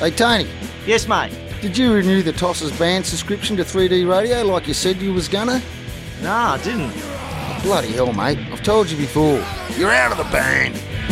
Hey, Tony, Yes, mate. did you renew the Tossers band subscription to 3D Radio like you said you was gonna? No, I didn't. Bloody hell, mate. I've told you before. You're out of the band.